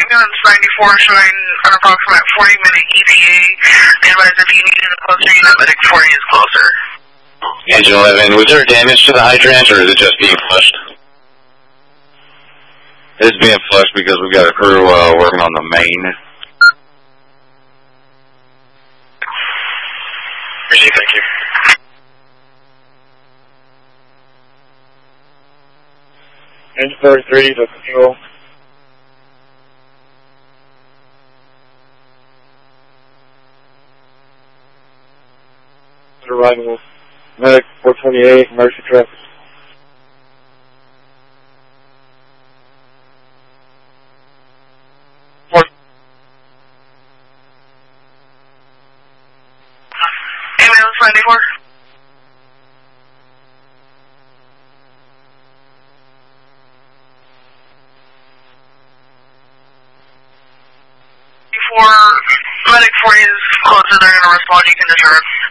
ambulance 94 showing an approximate 40-minute ETA. Advise if you needed a closer unit, medic 40 is closer. Engine 11, was there damage to the hydrant or is it just being flushed? It's being flushed because we've got a crew working on the main. Thank you. Engine 33, the fuel. Arrival. Medic 428, Mercy traffic. Ambulance 94. Medic 40 is closer, they're going to respond, you can deter it.